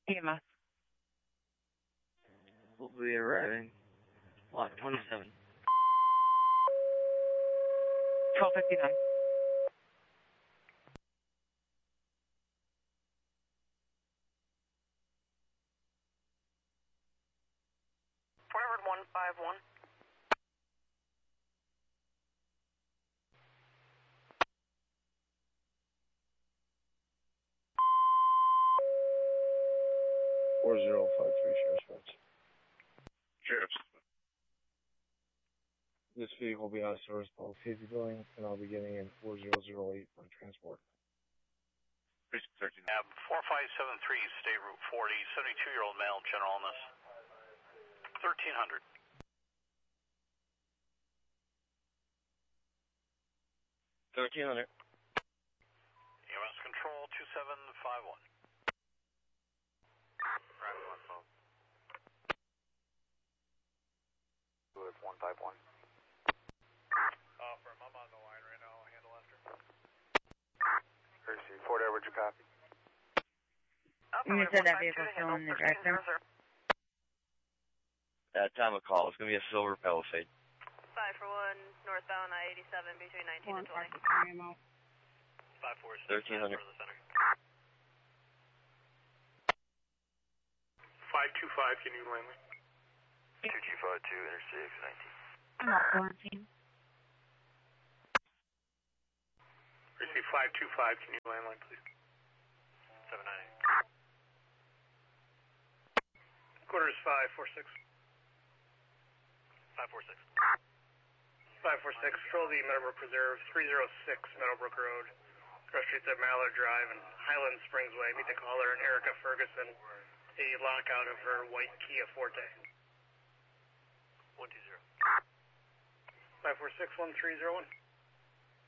EMS. We'll be arriving. Lot 27. 12:59. Forward 151. Sheriff's. This vehicle will be out of service public safety building, and I'll be getting in 4008 for transport. 13. 4573, State Route 40, 72-year-old male, general illness. 1300. 1300. EMS control 2751. Private 112. 151. I'm on the line right now. I'll handle after. Courtesy, Fort Edward, you copy? You said that vehicle still in the drive-thru? At time of call, it's going to be a silver Palisade. 5 for 1, northbound I-87 between 19 and 20. 546. 1300. 525, can you land me? 2252, Interstate 19. I'm off quarantine. Receive 525, can you landline, please? 798. Quarters 546. 546. 546, patrol the Meadowbrook Preserve, 306 Meadowbrook Road. Cross streets at Mallard Drive and Highland Springs Way. Meet the caller and Erica Ferguson. A lockout of her white Kia Forte. 120. 546-1301.